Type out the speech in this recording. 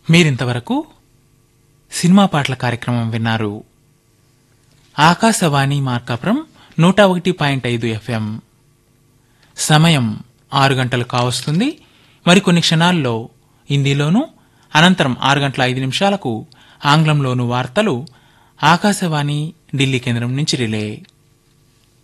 మీరింతవరకు సినిమా పాటల కార్యక్రమం విన్నారు. ఆకాశవాణి మార్కాపురం 101.5 FM. సమయం 6 గంటలు కావస్తుంది. మరికొన్ని క్షణాల్లో హిందీలోనూ, అనంతరం 6 గంటల 5 నిమిషాలకు ఆంగ్లంలోనూ వార్తలు ఆకాశవాణి ఢిల్లీ కేంద్రం నుంచి రిలే.